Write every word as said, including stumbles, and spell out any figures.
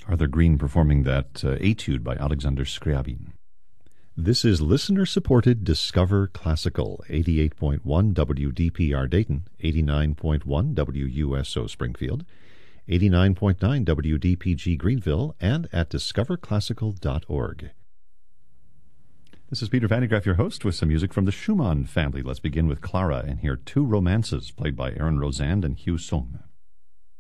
Arthur Green performing that uh, etude by Alexander Scriabin. This is listener-supported Discover Classical, eighty-eight point one W D P R Dayton, eighty-nine point one W U S O Springfield, eighty-nine point nine W D P G Greenville, and at discover classical dot org. This is Peter Van de Graaff, your host, with some music from the Schumann family. Let's begin with Clara and hear Two Romances, played by Aaron Rosand and Hugh Sung.